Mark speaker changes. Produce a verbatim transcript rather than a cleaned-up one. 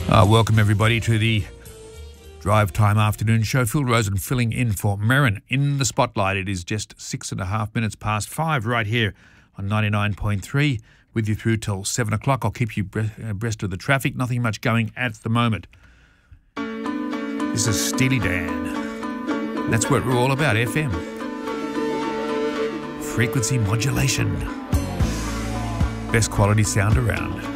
Speaker 1: Uh, welcome everybody to the Drive Time Afternoon Show. Phil Rosen filling in for Merrin in the spotlight. It is just six and a half minutes past five right here on ninety-nine point three with you through till seven o'clock. I'll keep you abreast of the traffic. Nothing much going at the moment. This is Steely Dan. That's what we're all about, F M. Frequency modulation. Best quality sound around.